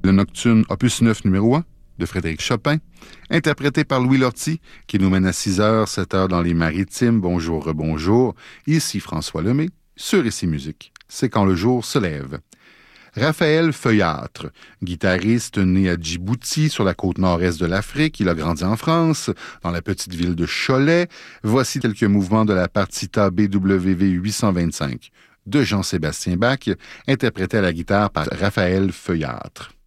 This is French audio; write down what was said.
le Nocturne opus 9 numéro 1 de Frédéric Chopin, interprété par Louis Lortie, qui nous mène à 6h, 7h dans les Maritimes. Bonjour, rebonjour. Ici François Lemay, sur Ici Musique. C'est quand le jour se lève. Raphaël Feuillâtre, guitariste né à Djibouti, sur la côte nord-est de l'Afrique. Il a grandi en France, dans la petite ville de Cholet. Voici quelques mouvements de la partita BWV 825 de Jean-Sébastien Bach, interprété à la guitare par Raphaël Feuillâtre.